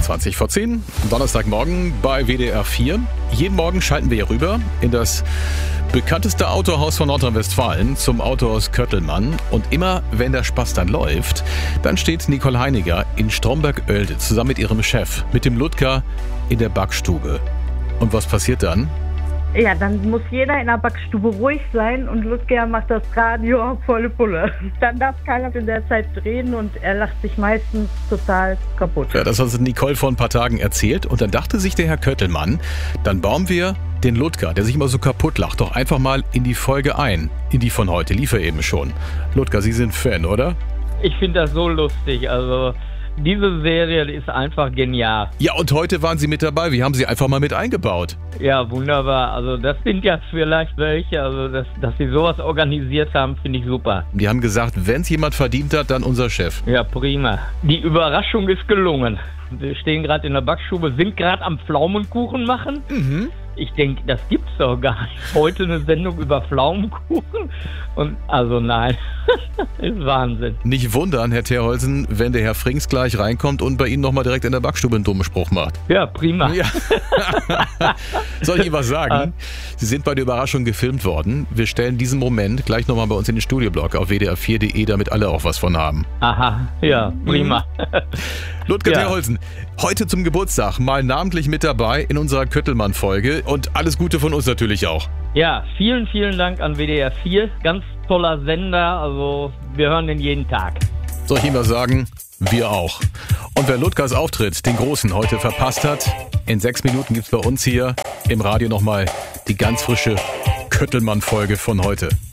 20 vor 10, Donnerstagmorgen bei WDR 4. Jeden Morgen schalten wir hier rüber in das bekannteste Autohaus von Nordrhein-Westfalen, zum Autohaus Köttelmann. Und immer, wenn der Spaß dann läuft, dann steht Nicole Heiniger in Stromberg-Oelde zusammen mit ihrem Chef, mit dem Ludger, in der Backstube. Und was passiert dann? Ja, dann muss jeder in der Backstube ruhig sein und Ludger macht das Radio auf volle Pulle. Dann darf keiner in der Zeit reden und er lacht sich meistens total kaputt. Ja, das hat Nicole vor ein paar Tagen erzählt und dann dachte sich der Herr Köttelmann, dann bauen wir den Ludger, der sich immer so kaputt lacht, doch einfach mal in die Folge ein. In die von heute, lief er eben schon. Ludger, Sie sind Fan, oder? Ich finde das so lustig, also diese Serie ist einfach genial. Ja, und heute waren Sie mit dabei. Wir haben Sie einfach mal mit eingebaut. Ja, wunderbar. Also das sind ja vielleicht welche, also dass Sie sowas organisiert haben, finde ich super. Die haben gesagt, wenn es jemand verdient hat, dann unser Chef. Ja, prima. Die Überraschung ist gelungen. Wir stehen gerade in der Backstube, sind gerade am Pflaumenkuchen machen. Mhm. Ich denke, das gibt's doch gar nicht. Heute eine Sendung über Pflaumenkuchen. Und also nein, ist Wahnsinn. Nicht wundern, Herr Terholzen, wenn der Herr Frings gleich reinkommt und bei Ihnen nochmal direkt in der Backstube einen dummen Spruch macht. Ja, prima. Ja. Soll ich Ihnen was sagen? Sie sind bei der Überraschung gefilmt worden. Wir stellen diesen Moment gleich nochmal bei uns in den Studioblock auf wdr4.de, damit alle auch was von haben. Aha, ja, prima. Ludger Terholzen, heute zum Geburtstag mal namentlich mit dabei in unserer Köttelmann-Folge und alles Gute von uns natürlich auch. Ja, vielen, vielen Dank an WDR 4. Ganz toller Sender, also wir hören den jeden Tag. Soll ich Ihnen was sagen? Wir auch. Und wer Ludgers Auftritt, den Großen, heute verpasst hat, in 6 Minuten gibt's bei uns hier im Radio nochmal die ganz frische Köttelmann-Folge von heute.